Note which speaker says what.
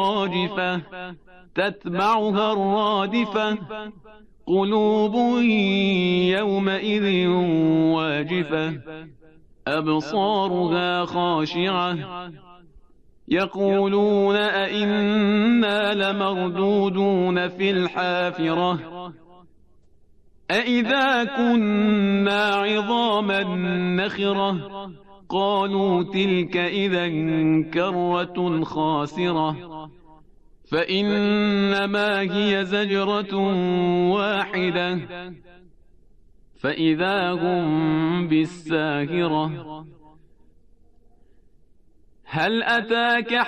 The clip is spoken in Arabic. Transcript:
Speaker 1: راجفة تتبعها الرادفة قلوب يومئذ واجفة أبصارها خاشعة يقولون أئنا لمردودون في الحافرة أئذا كنا عظاما نخرة قالوا تلك إذا كرة خاسرة فإنما هي زجرة واحدة فإذا هم بالساهرة هل أتاك